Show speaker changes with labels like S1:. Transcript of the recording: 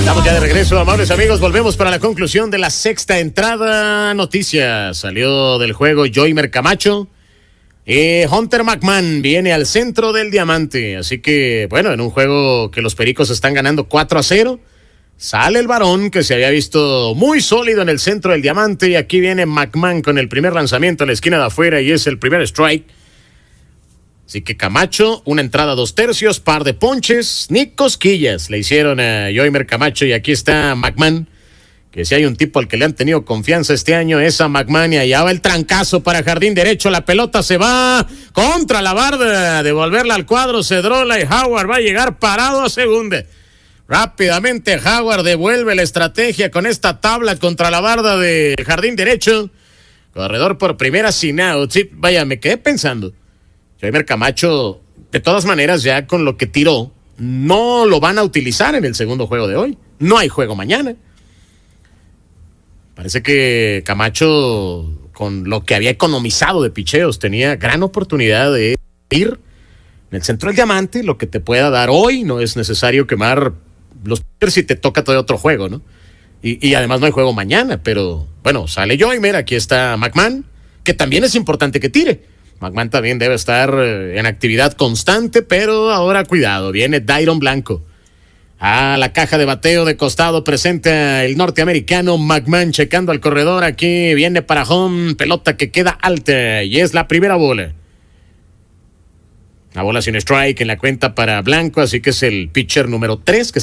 S1: Estamos ya de regreso, amables amigos. Volvemos para la conclusión de la sexta entrada. Noticias. Salió del juego Joymer Camacho. Hunter McMahon viene al centro del diamante. Así que, bueno, en un juego que los Pericos están ganando 4-0, sale el varón que se había visto muy sólido en el centro del diamante. Y aquí viene McMahon con el primer lanzamiento a la esquina de afuera y es el primer strike. Así que Camacho, una entrada 2/3, par de ponches, ni cosquillas le hicieron a Joymer Camacho. Y aquí está McMahon, que si hay un tipo al que le han tenido confianza este año es a McMahon. Y allá va el trancazo para jardín derecho, la pelota se va contra la barda, devolverla al cuadro Cedrola y Howard va a llegar parado a segunda. Rápidamente Howard devuelve la estrategia con esta tabla contra la barda de jardín derecho. Corredor por primera sin out. Sí, vaya, me quedé pensando. Joymer Camacho, de todas maneras, ya con lo que tiró, no lo van a utilizar en el segundo juego de hoy. No hay juego mañana. Parece que Camacho, con lo que había economizado de picheos, tenía gran oportunidad de ir en el centro del diamante, lo que te pueda dar hoy. No es necesario quemar los pitchers si te toca todo otro juego, ¿no? Y además no hay juego mañana, pero bueno, sale Joymer, aquí está McMahon, que también es importante que tire. McMahon también debe estar en actividad constante, pero ahora cuidado, viene Dairon Blanco. A la caja de bateo de costado presenta el norteamericano McMahon checando al corredor. Aquí viene para home, pelota que queda alta y es la primera bola. La bola sin strike en la cuenta para Blanco, así que es el pitcher número 3 que